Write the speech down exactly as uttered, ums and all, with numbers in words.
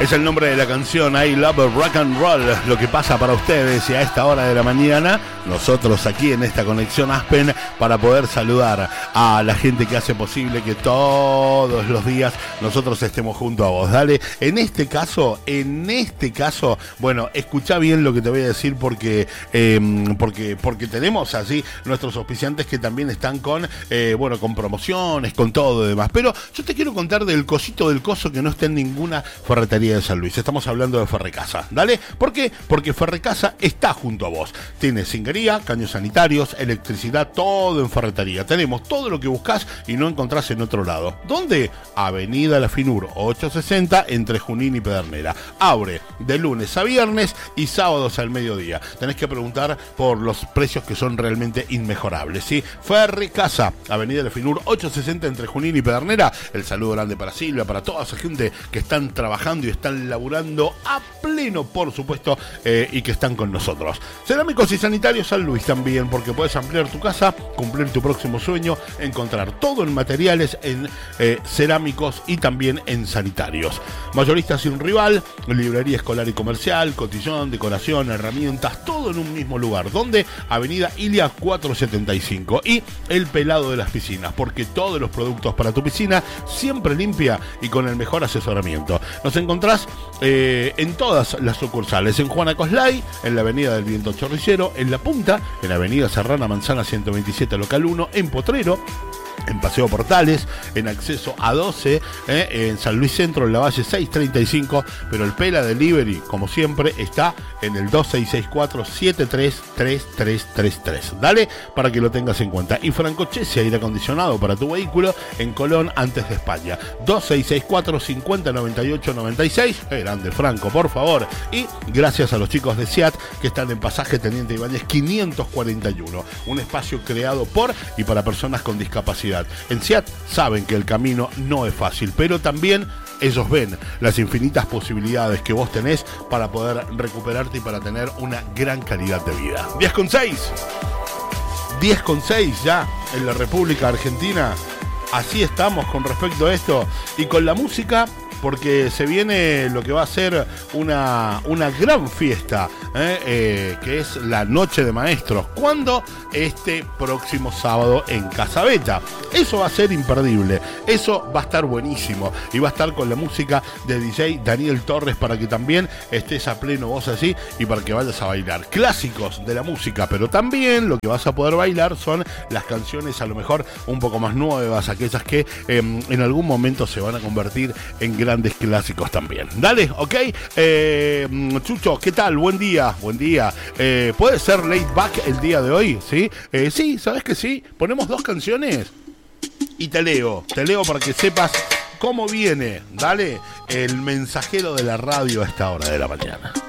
Es el nombre de la canción I Love Rock and Roll, lo que pasa para ustedes y a esta hora de la mañana, nosotros aquí en esta conexión Aspen para poder saludar a la gente que hace posible que todos los días nosotros estemos junto a vos. Dale, en este caso, en este caso, bueno, escuchá bien lo que te voy a decir porque eh, porque porque tenemos así nuestros auspiciantes que también están con, eh, bueno, con promociones, con todo y demás. Pero yo te quiero contar del cosito del coso que no está en ninguna ferretería de San Luis. Estamos hablando de Ferrecasa, ¿dale? ¿Por qué? Porque Ferrecasa está junto a vos. Tiene cinguería, caños sanitarios, electricidad, todo en ferretería. Tenemos todo lo que buscás y no encontrás en otro lado. ¿Dónde? Avenida La Finur, ochocientos sesenta, entre Junín y Pedernera. Abre de lunes a viernes y sábados al mediodía. Tenés que preguntar por los precios que son realmente inmejorables, ¿sí? Ferrecasa, Avenida La Finur, ochocientos sesenta, entre Junín y Pedernera. El saludo grande para Silvia, para toda esa gente que están trabajando y están laburando a pleno, por supuesto, eh, y que están con nosotros. Cerámicos y Sanitarios San Luis también, porque puedes ampliar tu casa, cumplir tu próximo sueño, encontrar todo en materiales, en eh, cerámicos y también en sanitarios. Mayoristas Sin Rival, librería escolar y comercial, cotillón, decoración, herramientas, todo en un mismo lugar. ¿Dónde? Avenida Ilia cuatrocientos setenta y cinco. Y El Pelado de las Piscinas, porque todos los productos para tu piscina siempre limpia y con el mejor asesoramiento. Nos encontrás eh, en todas las sucursales, en Juana Coslay, en la avenida del Viento Chorrillero, en La Punta, en la avenida Serrana Manzana ciento veintisiete, local uno, en Potrero, en Paseo Portales, en Acceso A doce, eh, en San Luis Centro, en la Valle seiscientos treinta y cinco, pero el Pela Delivery, como siempre, está en el dos seis seis cuatro, siete tres tres tres tres tres. Dale, para que lo tengas en cuenta. Y Francochesi, aire acondicionado para tu vehículo, en Colón, antes de España. dos seis seis cuatro, cincuenta noventa y ocho noventa y seis. Eh, grande Franco, por favor. Y gracias a los chicos de SEAT, que están en Pasaje Teniente Ibáñez quinientos cuarenta y uno. Un espacio creado por y para personas con discapacidad. En SEAT saben que el camino no es fácil, pero también ellos ven las infinitas posibilidades que vos tenés para poder recuperarte y para tener una gran calidad de vida. diez con seis. diez con seis ya en la República Argentina. Así estamos con respecto a esto. Y con la música, porque se viene lo que va a ser una, una gran fiesta, ¿eh? Eh, que es la Noche de Maestros. ¿Cuándo? Este próximo sábado en Casabeta. Eso va a ser imperdible. Eso va a estar buenísimo. Y va a estar con la música de D J Daniel Torres para que también estés a pleno voz así y para que vayas a bailar. Clásicos de la música, pero también lo que vas a poder bailar son las canciones a lo mejor un poco más nuevas, aquellas que eh, en algún momento se van a convertir en grandes clásicos también. Dale, ok. Eh, Chucho, ¿qué tal? Buen día, buen día. Eh, ¿Puede ser Laid Back el día de hoy? ¿Sí? Eh, sí, ¿sabes que sí? Ponemos dos canciones y te leo, te leo para que sepas cómo viene, dale, el mensajero de la radio a esta hora de la mañana.